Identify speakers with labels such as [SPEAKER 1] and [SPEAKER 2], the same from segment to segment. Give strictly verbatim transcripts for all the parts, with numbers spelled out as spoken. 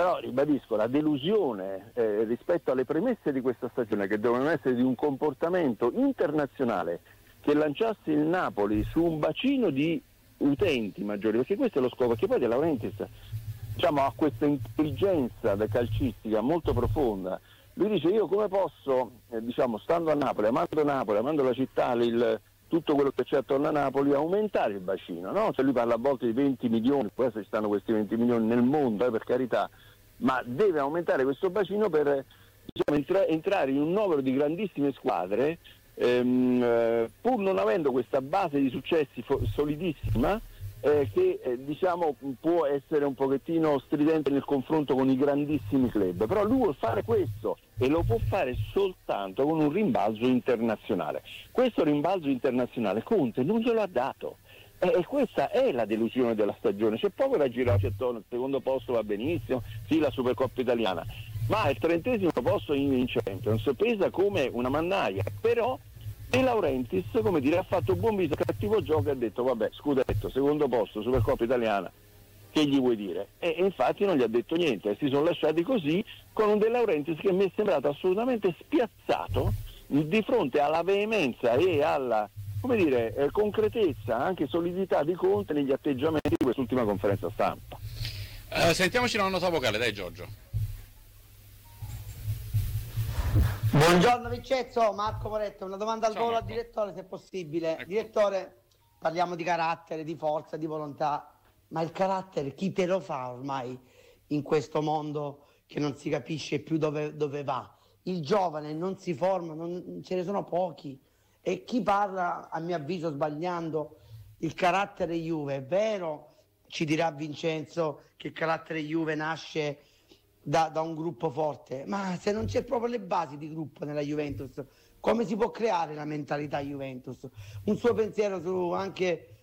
[SPEAKER 1] Però ribadisco, la delusione eh, rispetto alle premesse di questa stagione, che devono essere di un comportamento internazionale che lanciasse il Napoli su un bacino di utenti maggiori, perché questo è lo scopo, perché poi De Laurentiis, diciamo, ha questa intelligenza calcistica molto profonda. Lui dice: io come posso, eh, diciamo, stando a Napoli, amando Napoli, amando la città, il, tutto quello che c'è attorno a Napoli, aumentare il bacino, no? Cioè lui parla a volte di venti milioni, poi se ci stanno questi venti milioni nel mondo, eh, per carità, ma deve aumentare questo bacino per, diciamo, entra- entrare in un novero di grandissime squadre, ehm, eh, pur non avendo questa base di successi fo- solidissima, eh, che eh, diciamo può essere un pochettino stridente nel confronto con i grandissimi club, però lui vuol fare questo e lo può fare soltanto con un rimbalzo internazionale. Questo rimbalzo internazionale Conte non glielo ha dato, e, e questa è la delusione della stagione. C'è poco da girarci attorno, il secondo posto va benissimo, sì, la Supercoppa italiana, ma il trentesimo posto in Champions pesa come una mannaia. Però De Laurentiis, come dire, ha fatto buon viso, cattivo gioco e ha detto: vabbè, scudetto, secondo posto, Supercoppa italiana, che gli vuoi dire? E, e infatti non gli ha detto niente, e si sono lasciati così, con un De Laurentiis che mi è sembrato assolutamente spiazzato di fronte alla veemenza e alla, come dire, eh, concretezza, anche solidità di Conte negli atteggiamenti di quest'ultima conferenza stampa.
[SPEAKER 2] Uh, sentiamoci una nota vocale, dai Giorgio.
[SPEAKER 3] Buongiorno Vincenzo, Marco Moretto, una domanda al
[SPEAKER 2] Ciao,
[SPEAKER 3] volo
[SPEAKER 2] Marco.
[SPEAKER 3] al direttore, se possibile.
[SPEAKER 2] Ecco.
[SPEAKER 3] Direttore, parliamo di carattere, di forza, di volontà, ma il carattere chi te lo fa ormai in questo mondo che non si capisce più dove, dove va? Il giovane non si forma, non, ce ne sono pochi, e chi parla, a mio avviso sbagliando, il carattere Juve, è vero, ci dirà Vincenzo, che il carattere Juve nasce Da, da un gruppo forte, ma se non c'è proprio le basi di gruppo nella Juventus, come si può creare la mentalità Juventus? Un suo pensiero su anche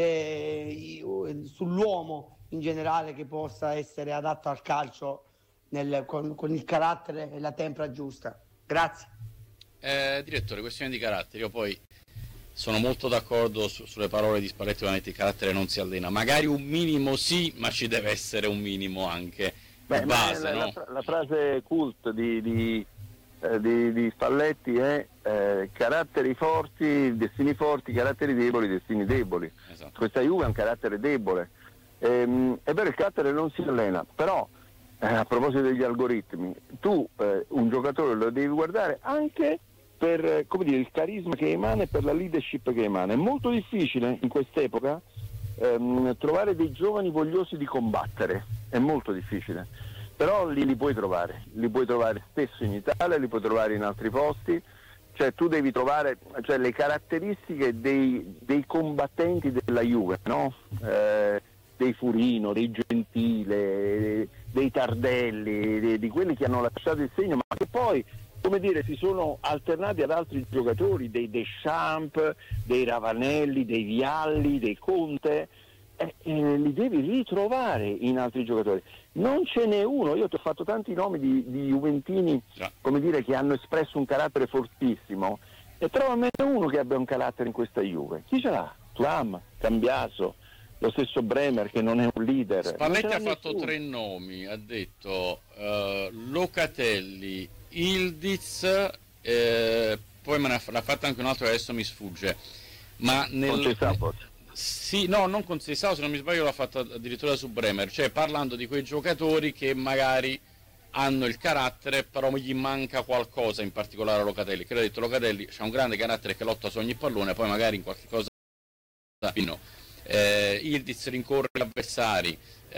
[SPEAKER 3] eh, sull'uomo in generale, che possa essere adatto al calcio nel, con, con il carattere e la tempra giusta. Grazie.
[SPEAKER 2] Eh, direttore, questione di carattere, io poi sono molto d'accordo su, sulle parole di Spalletti, ovviamente il carattere non si allena, magari un minimo sì, ma ci deve essere un minimo anche.
[SPEAKER 1] Beh,
[SPEAKER 2] base,
[SPEAKER 1] la,
[SPEAKER 2] no?
[SPEAKER 1] la, la frase cult di, di, eh, di, di Spalletti è eh, caratteri forti, destini forti, caratteri deboli, destini deboli.
[SPEAKER 2] Esatto.
[SPEAKER 1] Questa Juve ha un carattere debole. Ehm, è vero, il carattere non si allena, però eh, a proposito degli algoritmi, tu eh, un giocatore lo devi guardare anche per eh, come dire, il carisma che emana e per la leadership che emana. È molto difficile in quest'epoca ehm, trovare dei giovani vogliosi di combattere, è molto difficile, però lì li puoi trovare, li puoi trovare spesso in Italia, li puoi trovare in altri posti, cioè tu devi trovare, cioè, le caratteristiche dei, dei combattenti della Juve, no? Eh, dei Furino, dei Gentile, dei Tardelli, di, di quelli che hanno lasciato il segno, ma che poi, come dire, si sono alternati ad altri giocatori, dei Deschamps, dei Ravanelli, dei Vialli, dei Conte, eh, eh, li devi ritrovare in altri giocatori. Non ce n'è uno, io ti ho fatto tanti nomi di, di juventini,
[SPEAKER 2] Già.
[SPEAKER 1] come dire, che hanno espresso un carattere fortissimo, e trova almeno uno che abbia un carattere in questa Juve. Chi ce l'ha? Thuram, Cambiaso, lo stesso Bremer che non è un leader.
[SPEAKER 2] Spalletti ha fatto nessuno. Tre nomi, ha detto uh, Locatelli, Ildiz, eh, poi me ne ha, l'ha fatto anche un altro che adesso mi sfugge, ma nel, sì, no, non con Sessao, se non mi sbaglio l'ha fatto addirittura su Bremer, cioè parlando di quei giocatori che magari hanno il carattere, però gli manca qualcosa, in particolare a Locatelli, che l'ha detto, Locatelli c'ha un grande carattere che lotta su ogni pallone, poi magari in qualche cosa no. eh, Ildiz rincorre gli avversari,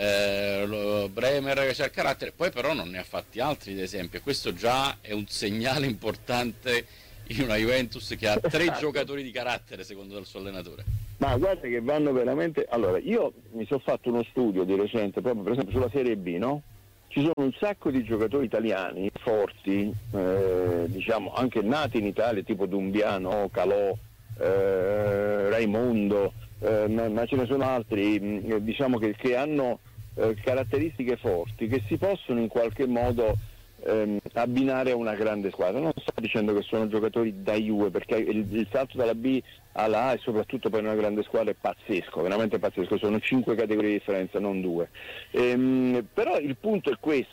[SPEAKER 2] eh, Bremer c'ha il carattere, poi però non ne ha fatti altri ad esempio, questo già è un segnale importante in una Juventus che ha tre giocatori di carattere secondo il suo allenatore.
[SPEAKER 1] Ma guarda che vanno veramente, allora io mi sono fatto uno studio di recente proprio per esempio sulla Serie B, no? Ci sono un sacco di giocatori italiani forti, eh, diciamo anche nati in Italia, tipo Dumbiano, Calò, eh, Raimondo, eh, ma, ma ce ne sono altri, mh, diciamo che, che hanno eh, caratteristiche forti che si possono in qualche modo ehm, abbinare a una grande squadra. Non sto dicendo che sono giocatori da Juve, perché il, il salto dalla B alla A e soprattutto per una grande squadra è pazzesco, veramente pazzesco, sono cinque categorie di differenza, non due. Ehm, però il punto è questo,